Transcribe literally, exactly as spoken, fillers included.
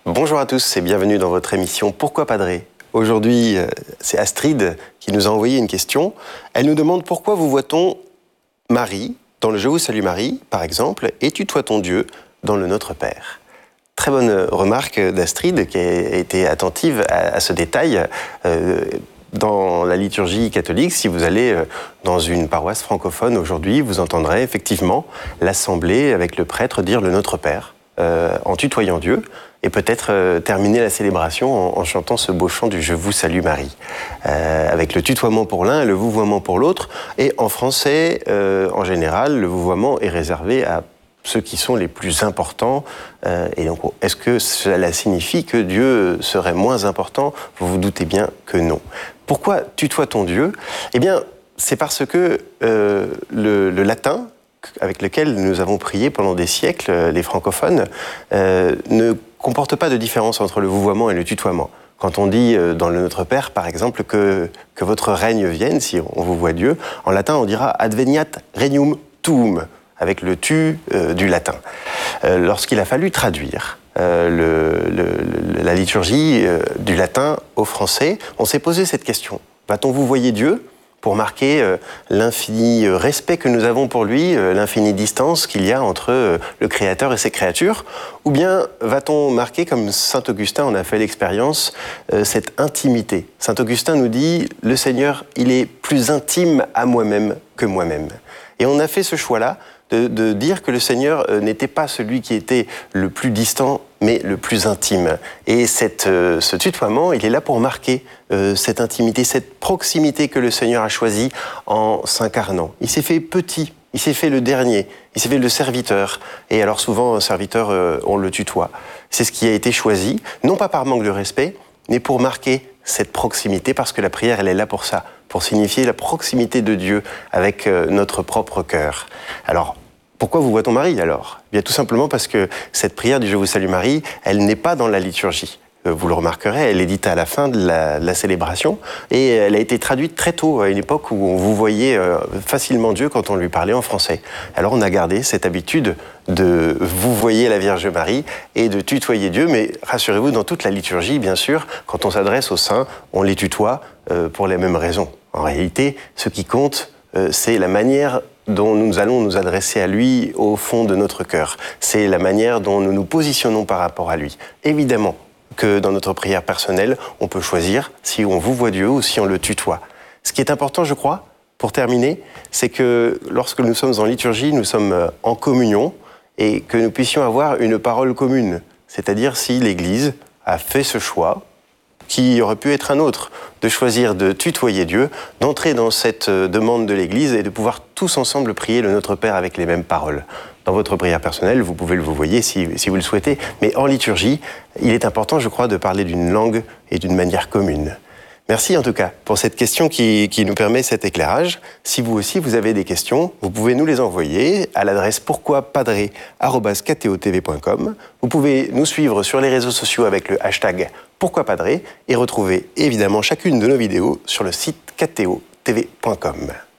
Bonjour à tous et bienvenue dans votre émission Pourquoi Padré ? Aujourd'hui, c'est Astrid qui nous a envoyé une question. Elle nous demande pourquoi vous voit-on Marie dans le Je vous salue Marie, par exemple, et tutoie-t-on Dieu dans le Notre Père ? Très bonne remarque d'Astrid qui a été attentive à, à ce détail. Euh, Dans la liturgie catholique, si vous allez dans une paroisse francophone aujourd'hui, vous entendrez effectivement l'assemblée avec le prêtre dire le Notre Père euh, en tutoyant Dieu et peut-être euh, terminer la célébration en, en chantant ce beau chant du Je vous salue Marie, euh, avec le tutoiement pour l'un et le vouvoiement pour l'autre. Et en français, euh, en général, le vouvoiement est réservé à ceux qui sont les plus importants. Euh, et donc, est-ce que cela signifie que Dieu serait moins important ? Vous vous doutez bien que non. Pourquoi tutoie-t-on Dieu ? Eh bien, c'est parce que euh, le, le latin, avec lequel nous avons prié pendant des siècles, les francophones, euh, ne comporte pas de différence entre le vouvoiement et le tutoiement. Quand on dit euh, dans le Notre Père, par exemple, que, que votre règne vienne, si on vous voit Dieu, en latin on dira adveniat regnum tuum, avec le tu euh, du latin. Euh, lorsqu'il a fallu traduire euh, le, le, la liturgie euh, du latin au français, on s'est posé cette question. Va-t-on vous voyer Dieu pour marquer euh, l'infini respect que nous avons pour lui, euh, l'infinie distance qu'il y a entre euh, le Créateur et ses créatures, ou bien va-t-on marquer, comme saint Augustin en a fait l'expérience, euh, cette intimité ? Saint Augustin nous dit « Le Seigneur, il est plus intime à moi-même que moi-même ». Et on a fait ce choix-là, De, de dire que le Seigneur euh, n'était pas celui qui était le plus distant, mais le plus intime. Et cette, euh, ce tutoiement, il est là pour marquer euh, cette intimité, cette proximité que le Seigneur a choisie en s'incarnant. Il s'est fait petit, il s'est fait le dernier, il s'est fait le serviteur. Et alors souvent, un serviteur, euh, on le tutoie. C'est ce qui a été choisi, non pas par manque de respect, mais pour marquer cette proximité, parce que la prière, elle est là pour ça, pour signifier la proximité de Dieu avec euh, notre propre cœur. Alors, pourquoi vous voit-on Marie alors ? Bien tout simplement parce que cette prière du Je vous salue Marie, elle n'est pas dans la liturgie. Vous le remarquerez, elle est dite à la fin de la, de la célébration et elle a été traduite très tôt, à une époque où on vous voyait euh, facilement Dieu quand on lui parlait en français. Alors on a gardé cette habitude de vous voyer la Vierge Marie et de tutoyer Dieu, mais rassurez-vous, dans toute la liturgie, bien sûr, quand on s'adresse aux saints, on les tutoie euh, pour les mêmes raisons. En réalité, ce qui compte, euh, c'est la manière dont nous allons nous adresser à lui au fond de notre cœur. C'est la manière dont nous nous positionnons par rapport à lui. Évidemment que dans notre prière personnelle, on peut choisir si on vous voit Dieu ou si on le tutoie. Ce qui est important, je crois, pour terminer, c'est que lorsque nous sommes en liturgie, nous sommes en communion et que nous puissions avoir une parole commune. C'est-à-dire si l'Église a fait ce choix, qui aurait pu être un autre, de choisir de tutoyer Dieu, d'entrer dans cette demande de l'Église et de pouvoir tous ensemble prier le Notre Père avec les mêmes paroles. Dans votre prière personnelle, vous pouvez le vous voyer si, si vous le souhaitez, mais en liturgie, il est important, je crois, de parler d'une langue et d'une manière commune. Merci en tout cas pour cette question qui, qui nous permet cet éclairage. Si vous aussi vous avez des questions, vous pouvez nous les envoyer à l'adresse pourquoipadré arobase k t o t v point com. Vous pouvez nous suivre sur les réseaux sociaux avec le hashtag pourquoipadré et retrouver évidemment chacune de nos vidéos sur le site k t o t v point com.